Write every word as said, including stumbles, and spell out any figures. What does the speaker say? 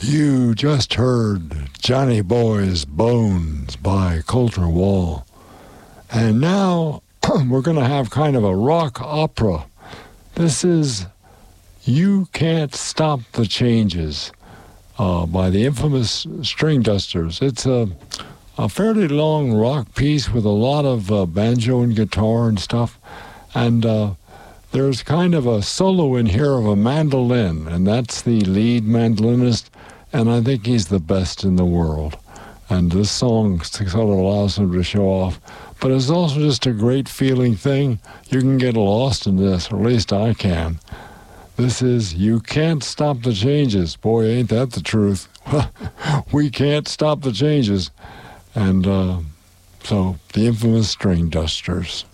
You just heard Johnny Boy's Bones by Colter Wall. And now we're going to have kind of a rock opera. This is You Can't Stop the Changes uh, by the infamous String Dusters. It's a, a fairly long rock piece with a lot of uh, banjo and guitar and stuff. And uh, there's kind of a solo in here of a mandolin, and that's the lead mandolinist, and I think he's the best in the world. And this song sort of allows him to show off. But it's also just a great feeling thing. You can get lost in this, or at least I can. This is You Can't Stop the Changes. Boy, ain't that the truth. We can't stop the changes. And uh, so, the infamous String Dusters.